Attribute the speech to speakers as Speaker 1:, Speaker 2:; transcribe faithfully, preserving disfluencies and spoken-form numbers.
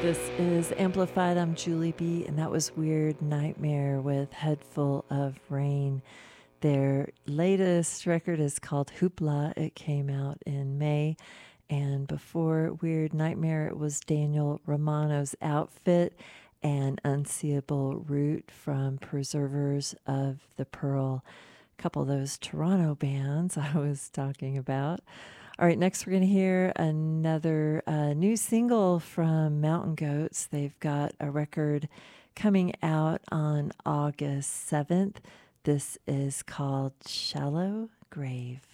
Speaker 1: This is Amplified. I'm Julie B, and that was Weird Nightmare with Head Full of Rain. Their latest record is called Hoopla. It came out in May. And before Weird Nightmare, it was Daniel Romano's Outfit and Unseeable Root from Preservers of the Pearl. A couple of those Toronto bands I was talking about. All right, next we're going to hear another uh, new single from Mountain Goats. They've got a record coming out on August seventh. This is called Shallow Grave.